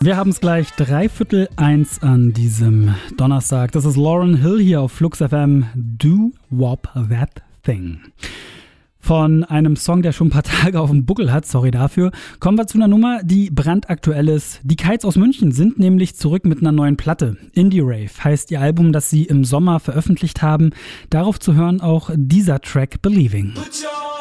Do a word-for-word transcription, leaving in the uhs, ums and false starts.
Wir haben es gleich dreiviertel eins an diesem Donnerstag. Das ist Lauryn Hill hier auf Flux F M. Do Wop That Thing. Von einem Song, der schon ein paar Tage auf dem Buckel hat, sorry dafür, kommen wir zu einer Nummer, die brandaktuell ist. Die Kites aus München sind nämlich zurück mit einer neuen Platte. Indie Rave heißt ihr Album, das sie im Sommer veröffentlicht haben. Darauf zu hören auch dieser Track Believing. Put your